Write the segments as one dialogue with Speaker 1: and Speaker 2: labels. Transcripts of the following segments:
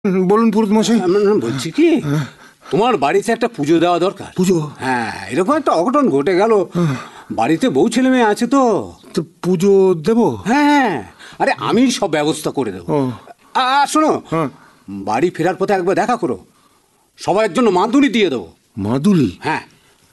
Speaker 1: বলুন পুরোহিত মশাই।
Speaker 2: বলছি কি, তোমার বাড়িতে একটা পুজো দেওয়া দরকার।
Speaker 1: পুজো?
Speaker 2: হ্যাঁ, এরকম একটা অঘটন ঘটে গেল, বাড়িতে বউ ছেলে মেয়ে আছে তো।
Speaker 1: পুজো দেব?
Speaker 2: হ্যাঁ, আরে আমি সব ব্যবস্থা করে দেবো। আর শোনো, বাড়ি ফেরার পথে একবার দেখা করো, সবার জন্য মাদুলি দিয়ে দেবো।
Speaker 1: মাদুলি?
Speaker 2: হ্যাঁ।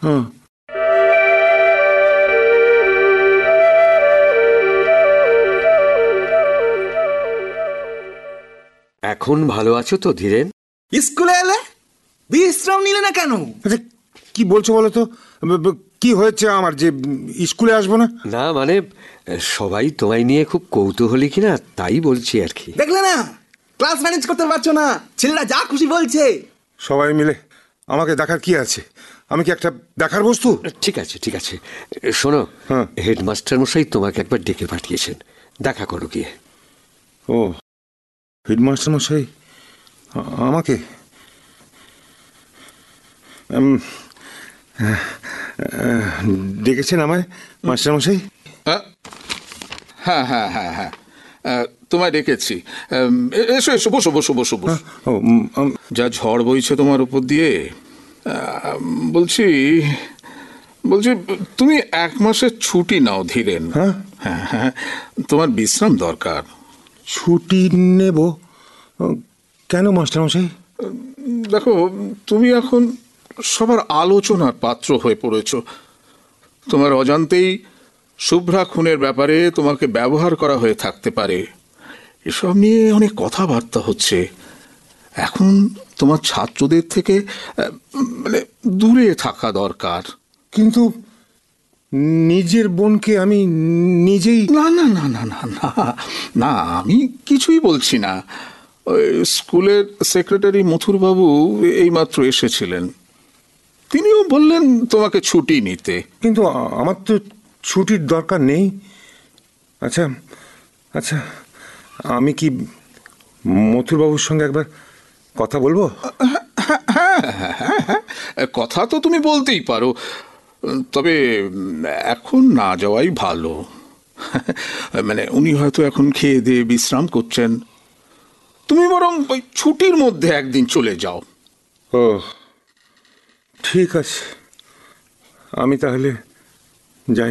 Speaker 3: এখন ভালো আছো তো ধীরেন?
Speaker 4: স্কুলে এলে বিশ্রাম নিলে না কেন?
Speaker 1: আচ্ছা কি বলছো বলো তো? কি হয়েছে আমার যে স্কুলে আসবো না?
Speaker 3: না মানে সবাই তোমায় নিয়ে খুব কৌতূহলী কিনা তাই বলছি আর কি।
Speaker 4: দেখলে না, ক্লাস ম্যানেজ করতে পারছো না, ছেলেরা যা খুশি বলছে।
Speaker 1: সবাই মিলে আমাকে দেখার কি আছে? আমি কি একটা দেখার বস্তু?
Speaker 3: ঠিক আছে ঠিক আছে, শোনো, হেডমাস্টার মশাই তোমাকে একবার ডেকে পাঠিয়েছেন, দেখা করো গিয়ে।
Speaker 1: ও, হেডমাস্টার মশাই আমাকে ডেকেছেন আমায় মাস্টার মশাই?
Speaker 5: হ্যাঁ হ্যাঁ হ্যাঁ হ্যাঁ, তোমায় ডেকেছি। এসো এসো, বসো বসো বসো বসো। যা ঝড় বইছে তোমার উপর দিয়ে। বলছি বলছি তুমি 1 মাসের ছুটি নাও ধীরেন। হ্যাঁ হ্যাঁ, তোমার বিশ্রাম দরকার।
Speaker 1: ছুটি নেব কেন মাস্টার মশাই?
Speaker 5: দেখো, তুমি এখন সবার আলোচনার পাত্র হয়ে পড়েছ। তোমার অজান্তেই শুভ্রা খুনের ব্যাপারে তোমাকে ব্যবহার করা হয়ে থাকতে পারে, এসব নিয়ে অনেক কথাবার্তা হচ্ছে। এখন তোমার ছাত্রদের থেকে মানে দূরে থাকা দরকার।
Speaker 1: কিন্তু নিজের বোনকে আমি নিজেই...
Speaker 5: না না না না না না না, আমি কিছুই বলছি না। ওই স্কুলের সেক্রেটারি মথুরবাবু এইমাত্র এসেছিলেন, তিনিও বললেন তোমাকে ছুটি নিতে।
Speaker 1: কিন্তু আমার তো ছুটির দরকার নেই। আচ্ছা আচ্ছা, আমি কি মথুরবাবুর সঙ্গে একবার কথা বলবো?
Speaker 5: হ্যাঁ হ্যাঁ হ্যাঁ, কথা তো তুমি বলতেই পারো, তবে এখন না যাওয়াই ভালো। মানে উনি হয়তো এখন খেয়ে দিয়ে বিশ্রাম করছেন, তুমি বরং ওই ছুটির মধ্যে একদিন চলে যাও।
Speaker 1: ও ঠিক আছে, আমি তাহলে যাই।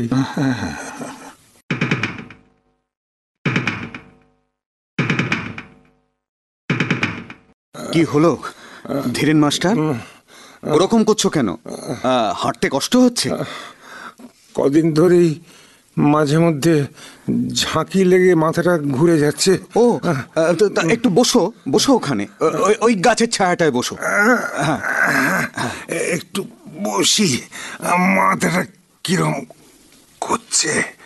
Speaker 6: কি হলো ধীরেন মাস্টার, ওরকম করছো কেন? হাঁটতে কষ্ট হচ্ছে?
Speaker 1: কদিন ধরেই মাঝে মধ্যে ঝাঁকি লেগে মাথাটা ঘুরে যাচ্ছে।
Speaker 6: ও, একটু বসো বসো, ওখানে ওই গাছের ছায়াটায় বসো।
Speaker 1: একটু বসি, মাথাটা কিরম করছে।